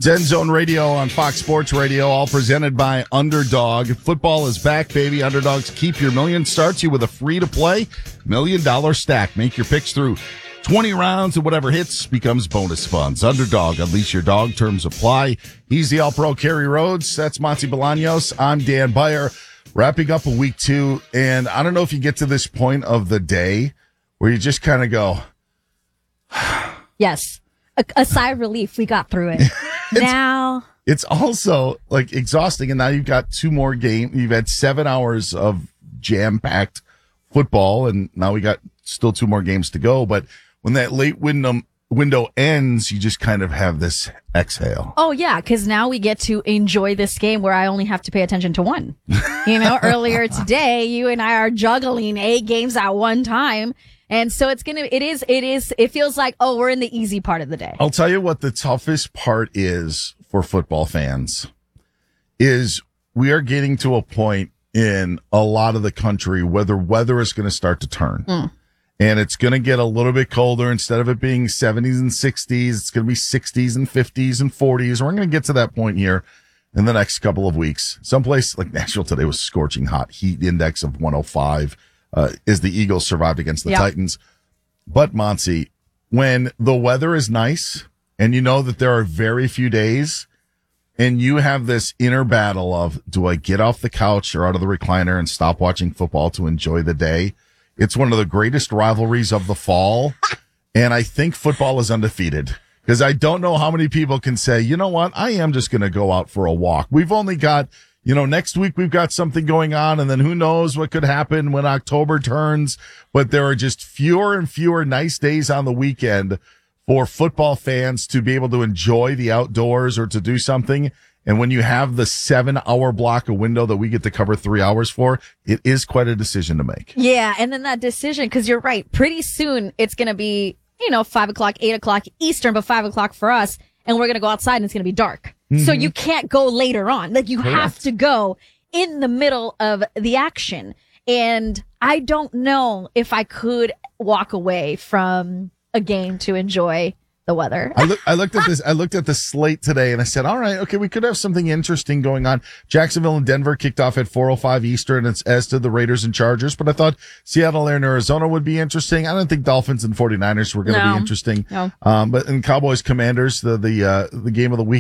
Zen Zone Radio on Fox Sports Radio, all presented by Underdog. Football is back, baby. Underdogs keep your million. Starts you with a free-to-play $1 million stack. Make your picks through 20 rounds, and whatever hits becomes bonus funds. Underdog, unleash your dog. Terms apply. He's the All-Pro Kerry Rhodes. That's Monty Bolaños. I'm Dan Beyer. Wrapping up a week 2, and I don't know if you get to this point of the day where you just kind of go, yes. A sigh of relief. We got through it. Now it's also like exhausting, and now you've got 2 more games. You've had 7 hours of jam-packed football, and now we got still 2 more games to go. But when that late window ends, you just kind of have this exhale. Oh, yeah, because now we get to enjoy this game where I only have to pay attention to one. Earlier today, you and I are juggling 8 games at one time. And so it feels like, oh, we're in the easy part of the day. I'll tell you what the toughest part is for football fans is we are getting to a point in a lot of the country where the weather is going to start to turn. And it's going to get a little bit colder. Instead of it being 70s and 60s, it's going to be 60s and 50s and 40s. We're going to get to that point here in the next couple of weeks. Someplace like Nashville today was scorching hot, heat index of 105. As the Eagles survived against the Titans. But, Monty, when the weather is nice and you know that there are very few days and you have this inner battle of, do I get off the couch or out of the recliner and stop watching football to enjoy the day? It's one of the greatest rivalries of the fall. And I think football is undefeated because I don't know how many people can say, you know what? I am just going to go out for a walk. We've only got... next week we've got something going on, and then who knows what could happen when October turns. But there are just fewer and fewer nice days on the weekend for football fans to be able to enjoy the outdoors or to do something. And when you have the 7-hour block of window that we get to cover 3 hours for, it is quite a decision to make. Yeah, and then that decision, because you're right, pretty soon it's going to be, 5 o'clock, 8 o'clock Eastern, but 5 o'clock for us, and we're going to go outside and it's going to be dark. So you can't go later on. Like, you have to go in the middle of the action. And I don't know if I could walk away from a game to enjoy the weather. I looked at this. I looked at the slate today and I said, all right, okay, we could have something interesting going on. Jacksonville and Denver kicked off at 4:05 Eastern, as did the Raiders and Chargers. But I thought Seattle and Arizona would be interesting. I don't think Dolphins and 49ers were going to be interesting. No. But in Cowboys Commanders, the game of the week.